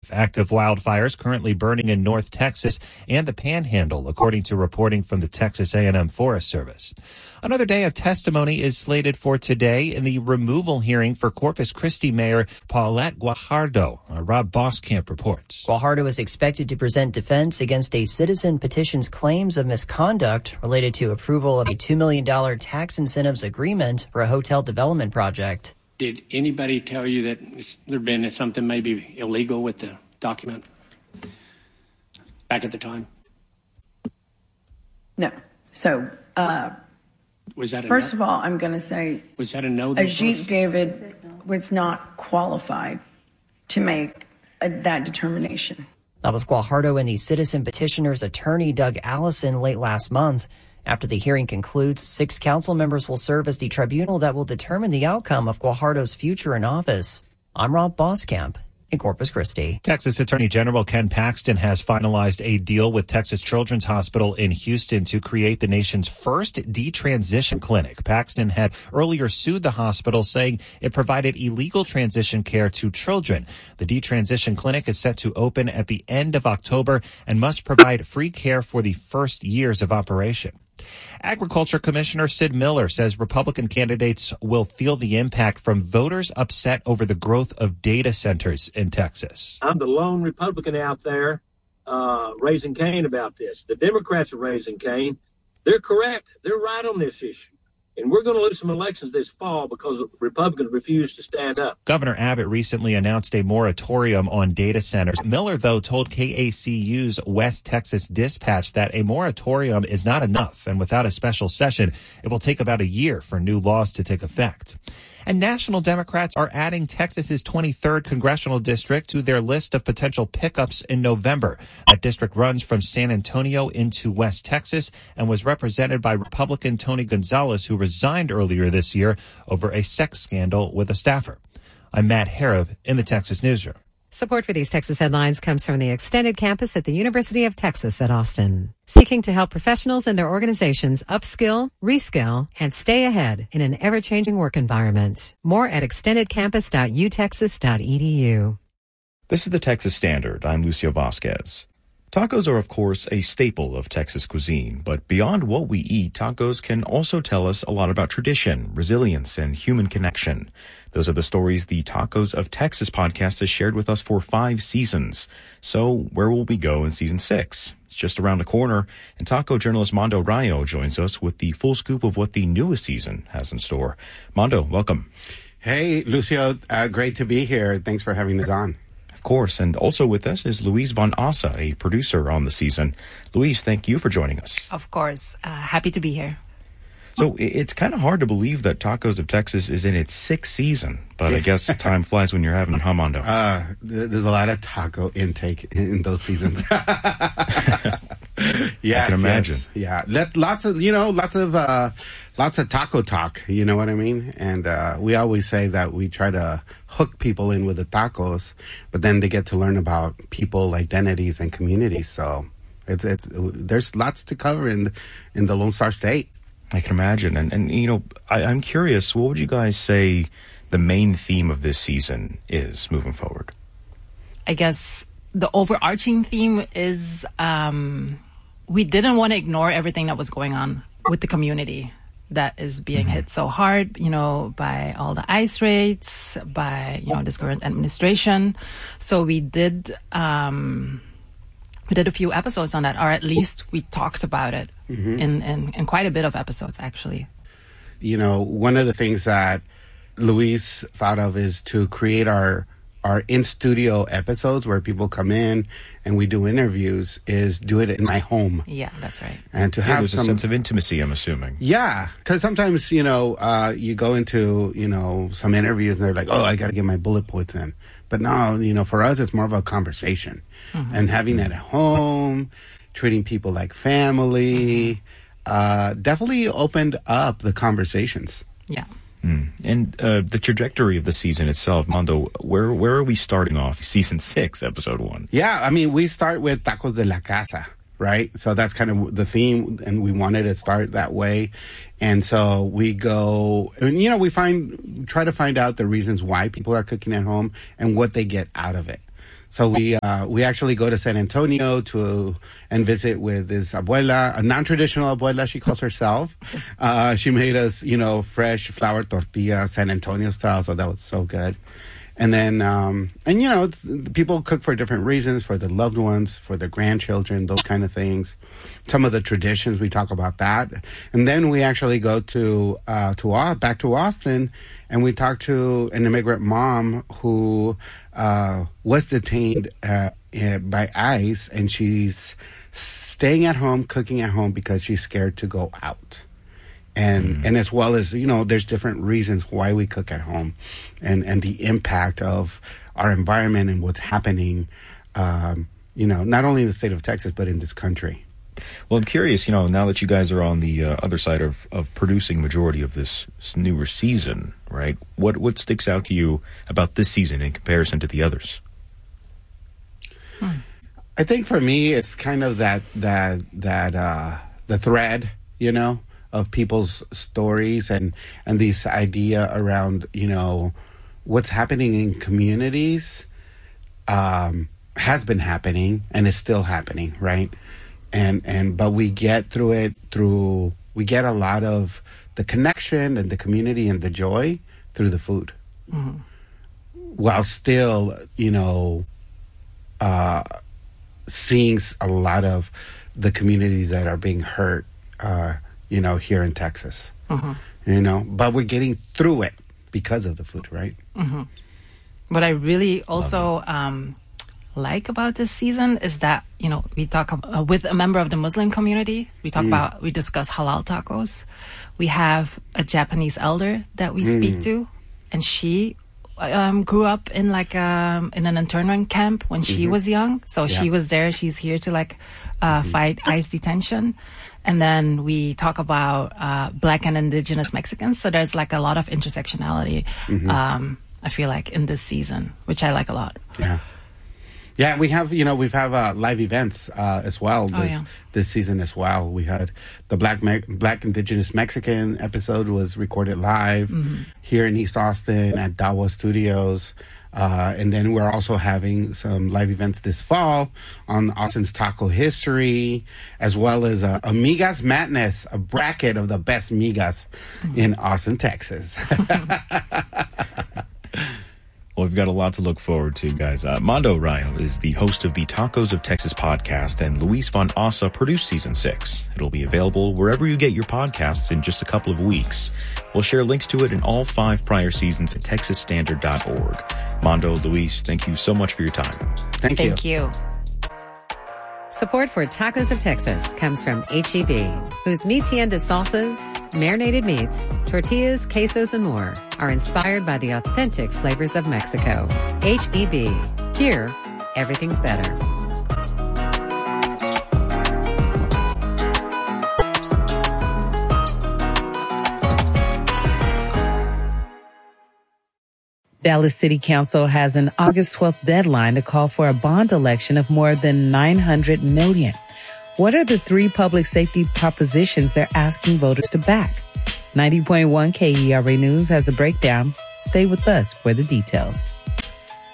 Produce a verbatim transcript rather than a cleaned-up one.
active wildfires currently burning in North Texas and the Panhandle, according to reporting from the Texas A and M Forest Service. Another day of testimony is slated for today in the removal hearing for Corpus Christi Mayor Paulette Guajardo. Uh, Rob Boskamp reports. Guajardo is expected to present defense against a citizen petition's claims of misconduct related to approval of a two million dollars tax incentives agreement for a hotel development project. Did anybody tell you that there been something maybe illegal with the document back at the time? No. So, uh, was that a first no? of all, I'm going to say was that a no? Ajit David was not qualified to make a, that determination. That was Guajardo and the citizen petitioner's attorney, Doug Allison, late last month. After the hearing concludes, six council members will serve as the tribunal that will determine the outcome of Guajardo's future in office. I'm Rob Boskamp in Corpus Christi. Texas Attorney General Ken Paxton has finalized a deal with Texas Children's Hospital in Houston to create the nation's first detransition clinic. Paxton had earlier sued the hospital, saying it provided illegal transition care to children. The detransition clinic is set to open at the end of October and must provide free care for the first years of operation. Agriculture Commissioner Sid Miller says Republican candidates will feel the impact from voters upset over the growth of data centers in Texas. I'm the lone Republican out there uh, raising Cain about this. The Democrats are raising Cain. They're correct. They're right on this issue. And we're going to lose some elections this fall because Republicans refuse to stand up. Governor Abbott recently announced a moratorium on data centers. Miller, though, told K A C U's West Texas Dispatch that a moratorium is not enough, and without a special session, it will take about a year for new laws to take effect. And national Democrats are adding Texas's twenty-third congressional district to their list of potential pickups in November. That district runs from San Antonio into West Texas and was represented by Republican Tony Gonzalez, who resigned earlier this year over a sex scandal with a staffer. I'm Matt Harab in the Texas Newsroom. Support for these Texas headlines comes from the extended campus at the University of Texas at Austin, seeking to help professionals and their organizations upskill, reskill, and stay ahead in an ever-changing work environment. More at extended campus dot u texas dot e d u. This is the Texas Standard. I'm Lucio Vasquez. Tacos are, of course, a staple of Texas cuisine, but beyond what we eat, tacos can also tell us a lot about tradition, resilience, and human connection. Those are the stories the Tacos of Texas podcast has shared with us for five seasons. So where will we go in season six? It's just around the corner, and taco journalist Mondo Rayo joins us with the full scoop of what the newest season has in store. Mondo, welcome. Hey, Lucio, uh, great to be here. Thanks for having us on. Of course, and also with us is Louise Von Asa, a producer on the season. Louise, thank you for joining us. Of course. Uh, happy to be here. So it's kind of hard to believe that Tacos of Texas is in its sixth season, but I guess time flies when you're having fun, Mondo. Uh, there's a lot of taco intake in those seasons. Yes, I can imagine. Yes, yeah, Let, lots of you know, lots of uh, lots of taco talk. You know what I mean? And uh, we always say that we try to hook people in with the tacos, but then they get to learn about people, identities, and communities. So it's it's there's lots to cover in in the Lone Star State. I can imagine. And, and you know, I, I'm curious, what would you guys say the main theme of this season is moving forward? I guess the overarching theme is um, we didn't want to ignore everything that was going on with the community that is being mm-hmm. hit so hard, you know, by all the ICE raids, by, you know, this current administration. So we did... Um, We did a few episodes on that, or at least we talked about it mm-hmm. in, in, in quite a bit of episodes, actually. You know, one of the things that Luis thought of is to create our our in-studio episodes where people come in and we do interviews, is do it in my home. Yeah, that's right. And to yeah, have there's some a sense of intimacy, I'm assuming. Yeah, because sometimes, you know, uh, you go into, you know, some interviews and they're like, oh, I got to get my bullet points in. But no, you know, for us, it's more of a conversation. Mm-hmm. And having it at home, treating people like family, uh, definitely opened up the conversations. Yeah. Mm. And uh, the trajectory of the season itself, Mondo, where where are we starting off? Season six, episode one. Yeah, I mean, we start with Tacos de la Casa, right? So that's kind of the theme, and we wanted to start that way. And so we go, and, you know, we find, try to find out the reasons why people are cooking at home and what they get out of it. So we uh, we actually go to San Antonio to and visit with his abuela, a non-traditional abuela, she calls herself. Uh, she made us, you know, fresh flour tortilla, San Antonio style, so that was so good. And then, um, and you know, it's, people cook for different reasons, for their loved ones, for their grandchildren, those kind of things. Some of the traditions, we talk about that. And then we actually go to, uh, to, back to Austin, and we talk to an immigrant mom who, uh, was detained, uh, by ICE, and she's staying at home, cooking at home because she's scared to go out. And mm. and as well as, you know, there's different reasons why we cook at home, and, and the impact of our environment and what's happening, um, you know, not only in the state of Texas, but in this country. Well, I'm curious, you know, now that you guys are on the uh, other side of, of producing majority of this newer season, right, what, what sticks out to you about this season in comparison to the others? Hmm. I think for me, it's kind of that, that, that, uh, the thread, you know, of people's stories and, and this idea around, you know, what's happening in communities, um, has been happening and is still happening, right? And, and, but we get through it through, we get a lot of the connection and the community and the joy through the food. Mm-hmm. While still, you know, uh, seeing a lot of the communities that are being hurt, uh, you know, here in Texas, mm-hmm. you know, but we're getting through it because of the food, right? Mm-hmm. What I really also um, like about this season is that, you know, we talk uh, with a member of the Muslim community. We talk mm. about, we discuss halal tacos. We have a Japanese elder that we mm. speak to, and she um, grew up in like um, in an internment camp when mm-hmm. she was young. So yeah. she was there. She's here to like uh, mm. fight ICE detention. And then we talk about uh, Black and Indigenous Mexicans. So there's like a lot of intersectionality, mm-hmm. um, I feel like, in this season, which I like a lot. Yeah. Yeah, we have, you know, we've have uh, live events uh, as well this, oh, yeah. this season as well. We had the Black Me- Black Indigenous Mexican episode was recorded live mm-hmm. here in East Austin at Dawa Studios. Uh, and then we're also having some live events this fall on Austin's taco history, as well as a, a Migas Madness, a bracket of the best migas mm-hmm. in Austin, Texas. Well, we've got a lot to look forward to, guys. Uh, Mondo Rayo is the host of the Tacos of Texas podcast, and Luis von Asa produced season six. It'll be available wherever you get your podcasts in just a couple of weeks. We'll share links to it in all five prior seasons at texas standard dot org. Mondo, Luis, thank you so much for your time. Thank you. Thank you. Support for Tacos of Texas comes from H E B, whose mi tienda salsas, marinated meats, tortillas, quesos, and more are inspired by the authentic flavors of Mexico. H E B. Here, everything's better. Dallas City Council has an August twelfth deadline to call for a bond election of more than nine hundred million dollars. What are the three public safety propositions they're asking voters to back? ninety point one K E R A News has a breakdown. Stay with us for the details.